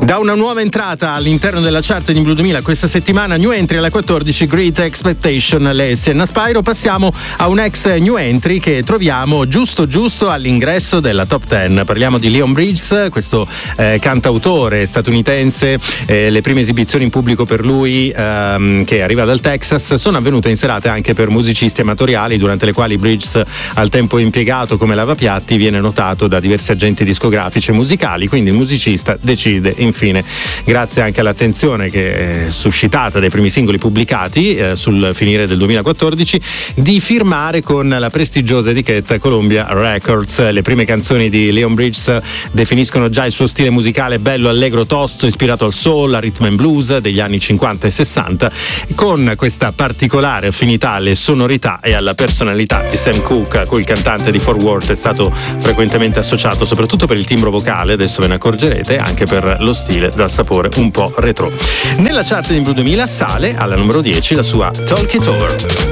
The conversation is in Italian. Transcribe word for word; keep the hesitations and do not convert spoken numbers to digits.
Da una nuova entrata all'interno della chart di Blue duemila questa settimana, new entry alla quattordici, Great Expectation, lei è Sienna Spyro. Passiamo a un ex new entry che troviamo giusto giusto all'ingresso della top dieci. Parliamo di Leon Bridges, questo eh, cantautore statunitense. Eh, le prime esibizioni in pubblico per lui, ehm, che arriva dal Texas, sono avvenute in serate anche per musicisti amatoriali, durante le quali Bridges, al tempo impiegato come lavapiatti, viene notato da diversi agenti discografici e musicali. Quindi il musicista decide infine, grazie anche all'attenzione che è suscitata dai primi singoli pubblicati eh, sul finire del duemilaquattordici, di firmare con la prestigiosa etichetta Columbia Records. Le prime canzoni di Leon Bridges definiscono già il suo stile musicale bello, allegro, tosto, ispirato al soul, al rhythm and blues degli anni cinquanta e sessanta, con questa particolare affinità alle sonorità e alla personalità di Sam Cooke, a cui il cantante di Fort Worth è stato frequentemente associato, soprattutto per il timbro vocale, adesso ve ne accorgerete, anche per lo stile dal sapore un po' retro. Nella chart di Blue duemila sale alla numero dieci la sua Talk It Over.